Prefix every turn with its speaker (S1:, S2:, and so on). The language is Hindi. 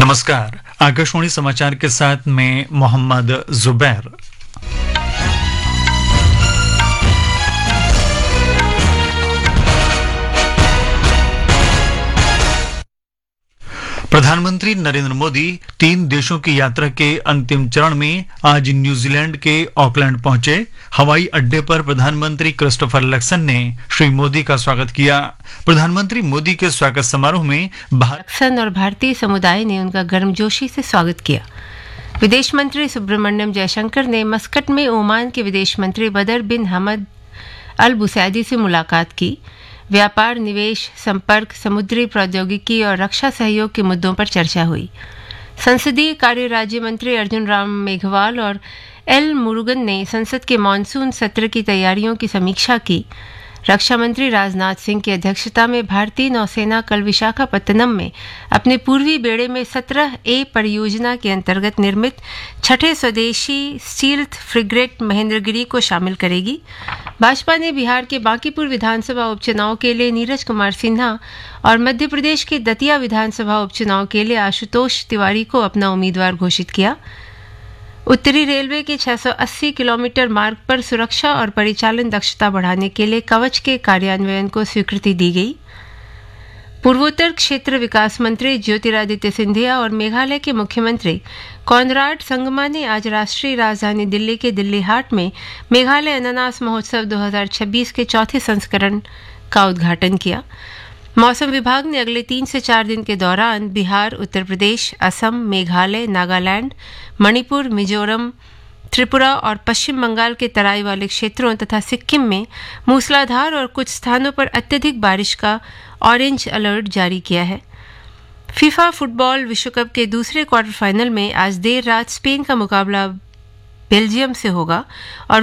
S1: नमस्कार, आकाशवाणी समाचार के साथ मैं मोहम्मद जुबैर। प्रधानमंत्री नरेंद्र मोदी 3 देशों की यात्रा के अंतिम चरण में आज न्यूजीलैंड के ऑकलैंड पहुंचे। हवाई अड्डे पर प्रधानमंत्री क्रिस्टोफर लक्सन ने श्री मोदी का स्वागत किया। प्रधानमंत्री मोदी के स्वागत समारोह में
S2: लक्सन और भारतीय समुदाय ने उनका गर्मजोशी से स्वागत किया। विदेश मंत्री सुब्रमण्यम जयशंकर ने मस्कट में ओमान के विदेश मंत्री बदर बिन हमद अल बुसैदी से मुलाकात की। व्यापार, निवेश, संपर्क, समुद्री प्रौद्योगिकी और रक्षा सहयोग के मुद्दों पर चर्चा हुई। संसदीय कार्य राज्य मंत्री अर्जुन राम मेघवाल और एल मुरुगन ने संसद के मानसून सत्र की तैयारियों की समीक्षा की। रक्षा मंत्री राजनाथ सिंह की अध्यक्षता में भारतीय नौसेना कल विशाखापत्तनम में अपने पूर्वी बेड़े में 17A परियोजना के अंतर्गत निर्मित छठे स्वदेशी स्टील्थ फ्रिगेट महेंद्रगिरी को शामिल करेगी। भाजपा ने बिहार के बांकीपुर विधानसभा उपचुनाव के लिए नीरज कुमार सिन्हा और मध्य प्रदेश के दतिया विधानसभा उपचुनाव के लिए आशुतोष तिवारी को अपना उम्मीदवार घोषित किया। उत्तरी रेलवे के 680 किलोमीटर मार्ग पर सुरक्षा और परिचालन दक्षता बढ़ाने के लिए कवच के कार्यान्वयन को स्वीकृति दी गई। पूर्वोत्तर क्षेत्र विकास मंत्री ज्योतिरादित्य सिंधिया और मेघालय के मुख्यमंत्री कॉनराड संगमा ने आज राष्ट्रीय राजधानी दिल्ली के दिल्ली हाट में मेघालय अनानास महोत्सव 2026 के चौथे संस्करण का उद्घाटन किया। मौसम विभाग ने अगले 3 से 4 दिन के दौरान बिहार, उत्तर प्रदेश, असम, मेघालय, नागालैंड, मणिपुर, मिजोरम, त्रिपुरा और पश्चिम बंगाल के तराई वाले क्षेत्रों तथा सिक्किम में मूसलाधार और कुछ स्थानों पर अत्यधिक बारिश का ऑरेंज अलर्ट जारी किया है। फीफा फुटबॉल विश्व कप के दूसरे क्वार्टर फाइनल में आज देर रात स्पेन का मुकाबला बेल्जियम से होगा और